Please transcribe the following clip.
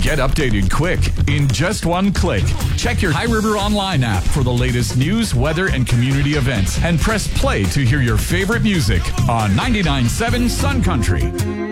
Get updated quick in just one click. Check your High River Online app for the latest news, weather, and community events. And press play to hear your favorite music on 99.7 Sun Country.